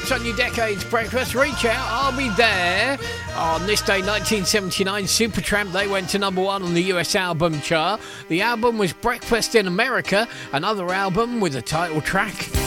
It's on your Decades Breakfast. Reach out, I'll be there. On this day, 1979, Supertramp, they went to number one on the US album chart. The album was Breakfast in America, another album with a title track.